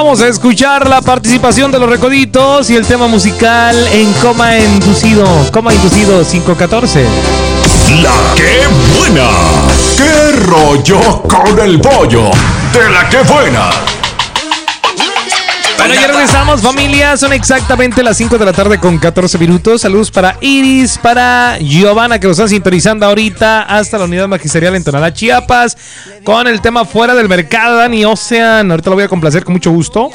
vamos a escuchar la participación de los Recoditos y el tema musical en Coma Inducido. Coma Inducido 514. La que buena. ¿Qué rollo con el pollo? De la que buena. Bueno, ya regresamos, familia. Son exactamente las 5 de la tarde con 14 minutos. Saludos para Iris, para Giovanna, que nos están sintonizando ahorita hasta la unidad magisterial en Tonalá, Chiapas, con el tema Fuera del Mercado. Dani Ocean, ahorita lo voy a complacer con mucho gusto.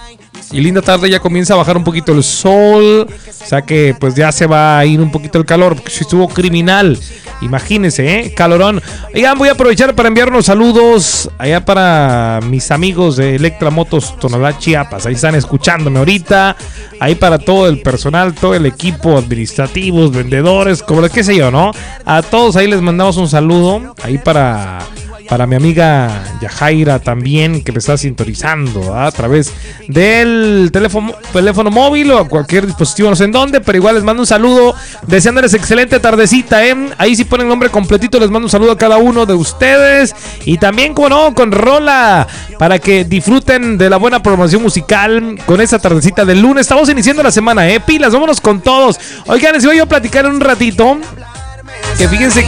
Y linda tarde, ya comienza a bajar un poquito el sol. O sea que pues ya se va a ir un poquito el calor, porque si estuvo criminal. Imagínense, calorón. Oigan, voy a aprovechar para enviar unos saludos allá para mis amigos de Electra Motos Tonalá, Chiapas. Ahí están escuchándome ahorita. Ahí para todo el personal, todo el equipo, administrativos, vendedores, como lo que sé yo, ¿no? A todos ahí les mandamos un saludo. Ahí para mi amiga Yajaira también, que me está sintonizando, ¿verdad? A través del teléfono móvil o a cualquier dispositivo, no sé en dónde, pero igual les mando un saludo, deseándoles excelente tardecita, ¿eh? Ahí sí ponen nombre completito, les mando un saludo a cada uno de ustedes. Y también, como no, con rola, para que disfruten de la buena programación musical con esta tardecita del lunes. Estamos iniciando la semana, pilas, vámonos con todos. Oigan, les voy a platicar un ratito, que fíjense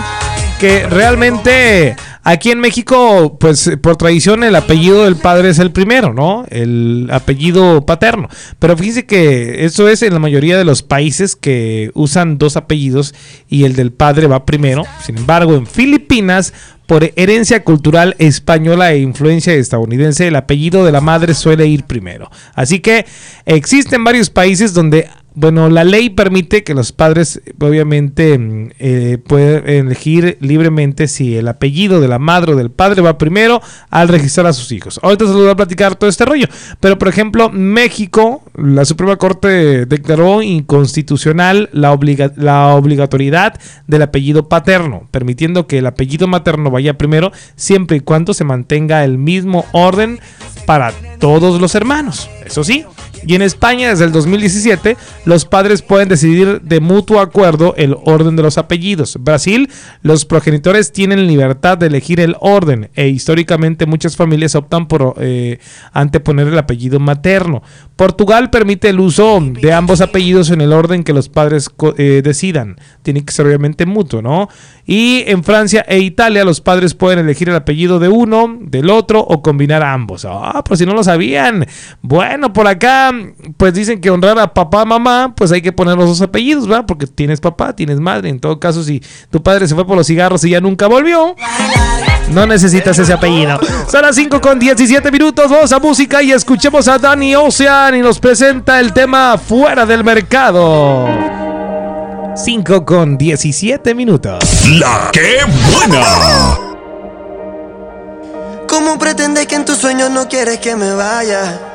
que realmente aquí en México, pues por tradición el apellido del padre es el primero, ¿no? El apellido paterno. Pero fíjense que eso es en la mayoría de los países que usan dos apellidos y el del padre va primero. Sin embargo, en Filipinas, por herencia cultural española e influencia estadounidense, el apellido de la madre suele ir primero. Así que existen varios países donde, bueno, la ley permite que los padres obviamente pueden elegir libremente si el apellido de la madre o del padre va primero al registrar a sus hijos. Ahorita se los voy a platicar todo este rollo. Pero, por ejemplo, México, la Suprema Corte declaró inconstitucional la obligatoriedad del apellido paterno, permitiendo que el apellido materno vaya primero siempre y cuando se mantenga el mismo orden para todos los hermanos. Eso sí. Y en España, desde el 2017, los padres pueden decidir de mutuo acuerdo el orden de los apellidos. Brasil, los progenitores tienen libertad de elegir el orden e históricamente muchas familias optan por anteponer el apellido materno. Portugal permite el uso de ambos apellidos en el orden que los padres decidan. Tiene que ser obviamente mutuo, ¿no? Y en Francia e Italia los padres pueden elegir el apellido de uno, del otro o combinar ambos. Por si no lo sabían. Bueno, por acá pues dicen que honrar a papá, mamá, pues hay que poner los dos apellidos, ¿verdad? Porque tienes papá, tienes madre. En todo caso, si tu padre se fue por los cigarros y ya nunca volvió, no necesitas ese apellido. Son las 5 con 17 minutos. Vamos a música y escuchemos a Dani Ocean y nos presenta el tema Fuera del Mercado. 5 con 17 minutos. La que buena. ¿Cómo pretendes que en tus sueños no quieres que me vaya?